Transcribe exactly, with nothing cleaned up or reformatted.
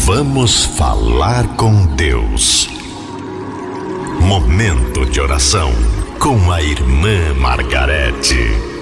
Vamos falar com Deus. Momento de oração com a irmã Margarete.